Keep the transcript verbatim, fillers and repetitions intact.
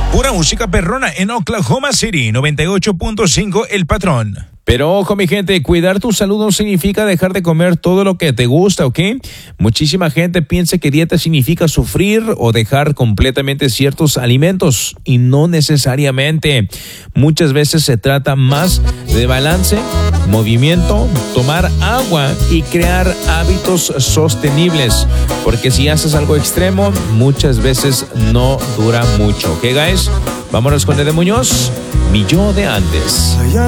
Pura música perrona en Oklahoma City, noventa y ocho punto cinco El Patrón. Pero ojo, mi gente, cuidar tu salud no significa dejar de comer todo lo que te gusta, ¿ok? Muchísima gente piensa que dieta significa sufrir o dejar completamente ciertos alimentos, y no necesariamente. Muchas veces se trata más de balance, movimiento, tomar agua y crear hábitos sostenibles, porque si haces algo extremo, muchas veces no dura mucho. ¿Ok, guys? Vámonos con Ede Muñoz, mi yo de antes.